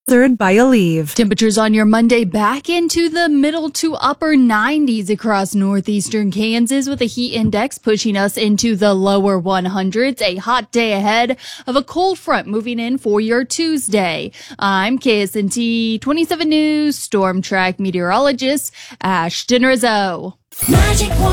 Sponsored by Aleve. Temperatures on your Monday back into the middle to upper 90s across northeastern Kansas, with a heat index pushing us into the lower 100s. A hot day ahead of a cold front moving in for your Tuesday. I'm KSNT 27 News Storm Track meteorologist Ashton Rizzo.